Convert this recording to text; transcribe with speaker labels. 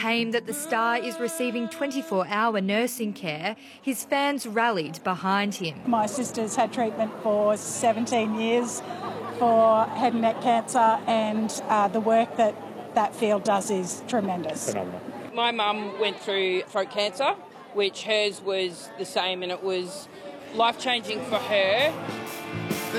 Speaker 1: Came that the star is receiving 24-hour nursing care, his fans rallied behind him.
Speaker 2: My sister's had treatment for 17 years for head and neck cancer, and the work that field does is tremendous.
Speaker 3: Phenomenal.
Speaker 4: My mum went through throat cancer, which hers was the same, and it was life-changing for her.